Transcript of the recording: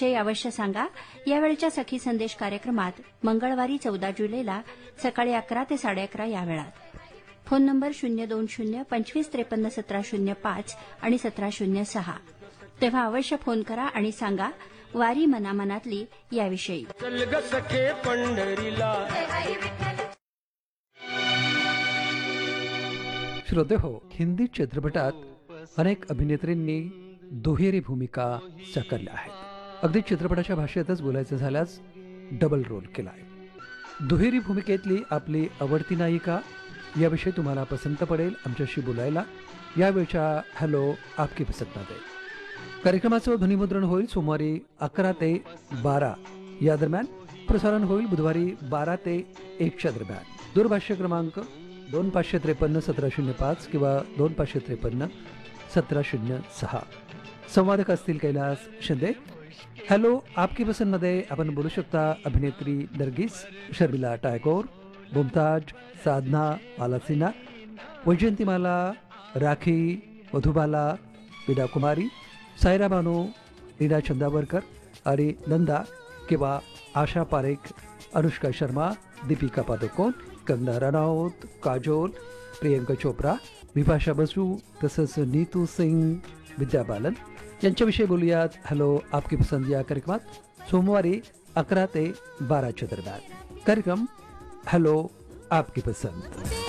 विषयी अवश्य सांगा. यावेळच्या सखी संदेश कार्यक्रमात मंगळवारी 14 जुलैला सकाळी 11 ते 11:30 या वेळात. फोन नंबर 020-2553-1705 आणि 1706. तेव्हा अवश्य फोन करा आणि सांगा वारी मनामनातली याविषयी. चल ग सखे पंढरीला. श्रोते हो, हिंदी चित्रपटात अनेक अभिनेत्रींनी दुहेरी भूमिका साकारल्या आहेत. अगदी चित्रपटाच्या भाषेतच बोलायचं झाल्यास डबल रोल केला आहे. दुहेरी भूमिकेतली आपली आवडती नायिका याविषयी तुम्हाला पसंत पडेल आमच्याशी बोलायला यावेळच्या हॅलो आपकी पसंतमध्ये. कार्यक्रमाचं ध्वनिमुद्रण होईल सोमवारी 11 ते 12 या दरम्यान. प्रसारण होईल बुधवारी 12 ते 1 दरम्यान. दूरभाष्य क्रमांक 2553-1705 किंवा 2553-1706. संवादक असतील कैलास शिंदे. हॅलो आपकी पसंतमध्ये आपण बोलू शकता अभिनेत्री नर्गिस, शर्मिला टायगोर, मुमताज, साधना मालासिना, वैजयंतीमाला, राखी, मधुबाला, वीणा कुमारी, सायरा बानो, नीना चंदावरकर आणि नंदा किंवा आशा पारेख, अनुष्का शर्मा, दीपिका पादुकोण, कंगना रनौत, काजोल, प्रियंका चोप्रा, बिपाशा बसू तसंच नीतू सिंग, विद्या बालन यांच्याविषयी बोलूयात हॅलो आपकी पसंत या कार्यक्रमात सोमवारी 11 ते 12 दरम्यान. कार्यक्रम हॅलो आपकी पसंत.